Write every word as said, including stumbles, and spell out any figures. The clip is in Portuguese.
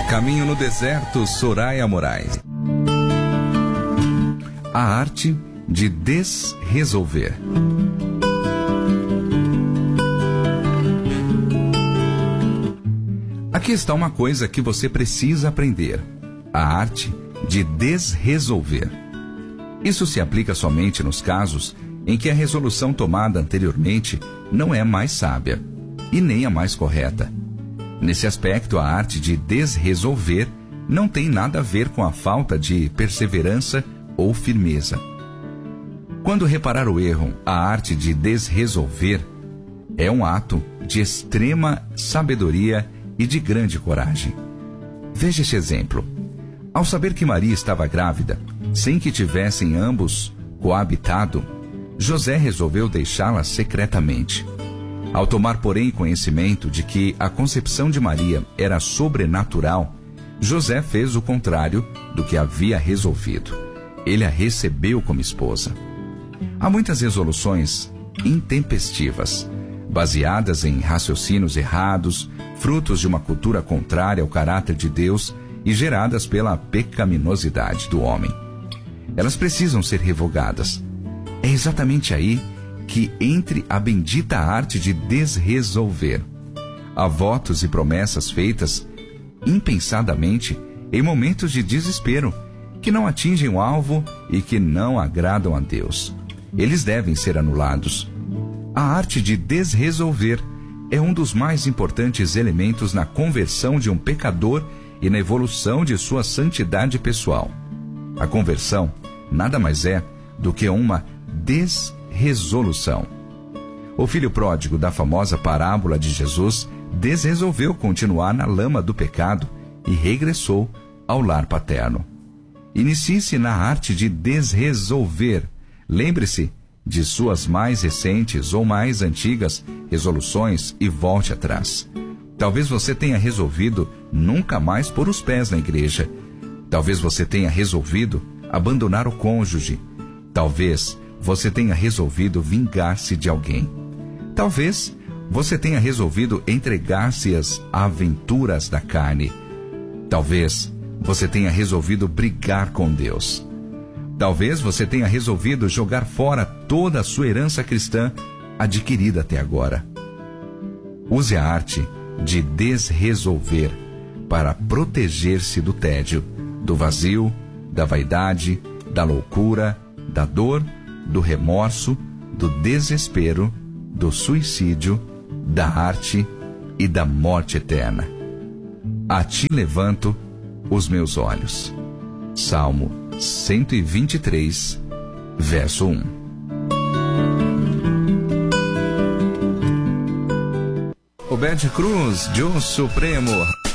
Caminho no Deserto, Soraya Moraes. A arte de desresolver. Aqui está uma coisa que você precisa aprender: a arte de desresolver. Isso se aplica somente nos casos em que a resolução tomada anteriormente não é mais sábia e nem a mais correta. Nesse aspecto, a arte de desresolver não tem nada a ver com a falta de perseverança ou firmeza. Quando reparar o erro, a arte de desresolver é um ato de extrema sabedoria e de grande coragem. Veja este exemplo. Ao saber que Maria estava grávida, sem que tivessem ambos coabitado, José resolveu deixá-la secretamente. Ao tomar, porém, conhecimento de que a concepção de Maria era sobrenatural, José fez o contrário do que havia resolvido. Ele a recebeu como esposa. Há muitas resoluções intempestivas, baseadas em raciocínios errados, frutos de uma cultura contrária ao caráter de Deus e geradas pela pecaminosidade do homem. Elas precisam ser revogadas. É exatamente aí que entre a bendita arte de desresolver. Há votos e promessas feitas impensadamente em momentos de desespero, que não atingem o alvo e que não agradam a Deus. Eles devem ser anulados. A arte de desresolver é um dos mais importantes elementos na conversão de um pecador e na evolução de sua santidade pessoal. A conversão nada mais é do que uma desresolução. O filho pródigo da famosa parábola de Jesus desresolveu continuar na lama do pecado e regressou ao lar paterno. Inicie-se na arte de desresolver. Lembre-se de suas mais recentes ou mais antigas resoluções e volte atrás. Talvez você tenha resolvido nunca mais pôr os pés na igreja. Talvez você tenha resolvido abandonar o cônjuge. Talvez você tenha resolvido vingar-se de alguém. Talvez você tenha resolvido entregar-se às aventuras da carne. Talvez você tenha resolvido brigar com Deus. Talvez você tenha resolvido jogar fora toda a sua herança cristã adquirida até agora. Use a arte de desresolver para proteger-se do tédio, do vazio, da vaidade, da loucura, da dor, do remorso, do desespero, do suicídio, da arte e da morte eterna. A ti levanto os meus olhos. Salmo cento e vinte e três, verso um. Roberto Cruz, Deus Supremo.